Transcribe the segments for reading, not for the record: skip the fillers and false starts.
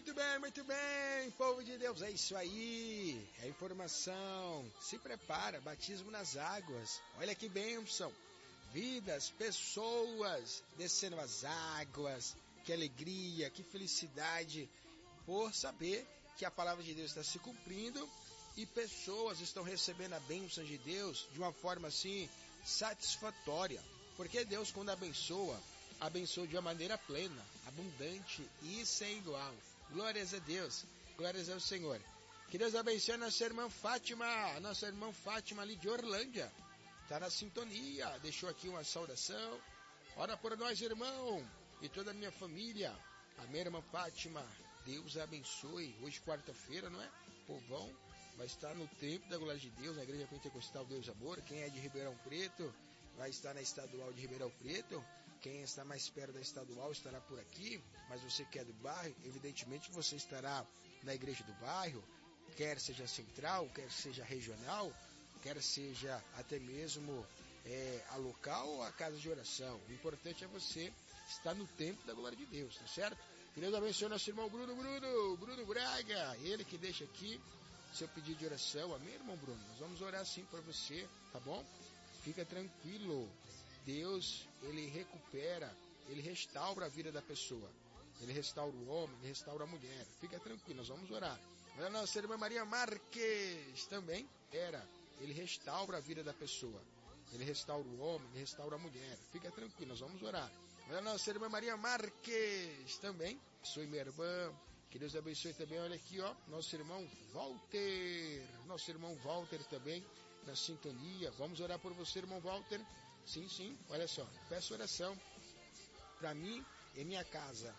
muito bem, povo de Deus, é isso aí, é informação, se prepara, batismo nas águas, olha que bênção, vidas, pessoas descendo as águas, que alegria, que felicidade, por saber que a palavra de Deus está se cumprindo e pessoas estão recebendo a bênção de Deus de uma forma assim satisfatória, porque Deus quando abençoa de uma maneira plena, abundante e sem igual. Glórias a Deus, glórias ao Senhor. Que Deus abençoe a nossa irmã Fátima ali de Orlândia. Está na sintonia, deixou aqui uma saudação. Ora por nós, irmão, e toda a minha família. A minha irmã Fátima, Deus a abençoe. Hoje, quarta-feira, não é? Povão vai estar no templo da glória de Deus, na Igreja Pentecostal Deus Amor. Quem é de Ribeirão Preto vai estar na Estadual de Ribeirão Preto. Quem está mais perto da Estadual estará por aqui, mas você que é do bairro, evidentemente você estará na igreja do bairro, quer seja central, quer seja regional, quer seja até mesmo a local ou a casa de oração. O importante é você estar no templo da glória de Deus, tá certo? Que Deus abençoe nosso irmão Bruno Braga, ele que deixa aqui seu pedido de oração. Amém, irmão Bruno? Nós vamos orar assim por você, tá bom? Fica tranquilo, Deus, ele recupera, ele restaura a vida da pessoa, ele restaura o homem, ele restaura a mulher, fica tranquilo, nós vamos orar. Olha a nossa irmã Maria Marques, também, ele restaura a vida da pessoa, ele restaura o homem, ele restaura a mulher, fica tranquilo, nós vamos orar. Olha a nossa irmã Maria Marques, também, sou minha irmã, que Deus abençoe também, olha aqui, ó, nosso irmão Walter também, na sintonia. Vamos orar por você, irmão Walter. Sim, olha só, peço oração para mim e minha casa.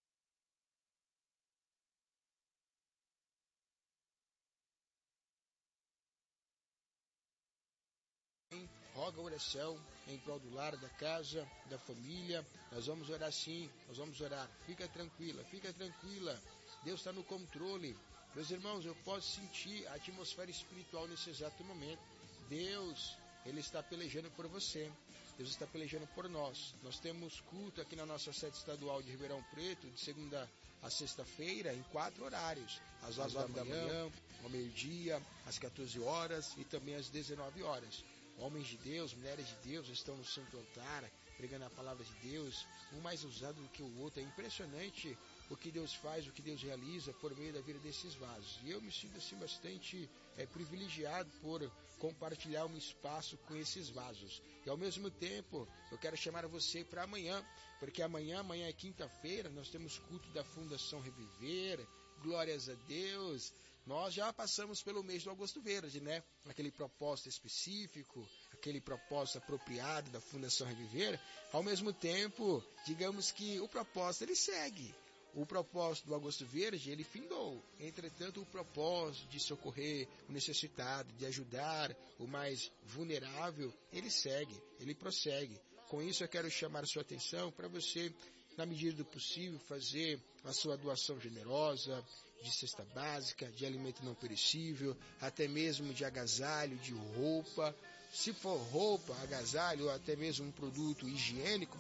Roga oração em prol do lar, da casa, da família. Nós vamos orar sim, nós vamos orar. Fica tranquila. Deus está no controle. Meus irmãos, eu posso sentir a atmosfera espiritual nesse exato momento. Deus, Ele está pelejando por você. Deus está pelejando por nós. Nós temos culto aqui na nossa sede estadual de Ribeirão Preto, de segunda a sexta-feira, em 4 horários. Às 9 da manhã, ao meio-dia, às 14 horas e também às 19 horas. Homens de Deus, mulheres de Deus estão no santo altar, pregando a palavra de Deus, um mais usado do que o outro. É impressionante o que Deus faz, o que Deus realiza por meio da vida desses vasos. E eu me sinto assim bastante privilegiado por compartilhar um espaço com esses vasos. E ao mesmo tempo, eu quero chamar você para amanhã, porque amanhã é quinta-feira, nós temos culto da Fundação Reviver. Glórias a Deus. Nós já passamos pelo mês do Agosto Verde, né? Aquele propósito específico, aquele propósito apropriado da Fundação Reviver. Ao mesmo tempo, digamos que o propósito ele segue. O propósito do Agosto Verde, ele findou. Entretanto, o propósito de socorrer o necessitado, de ajudar o mais vulnerável, ele segue, ele prossegue. Com isso, eu quero chamar a sua atenção para você, na medida do possível, fazer a sua doação generosa, de cesta básica, de alimento não perecível, até mesmo de agasalho, de roupa. Se for roupa, agasalho ou até mesmo um produto higiênico,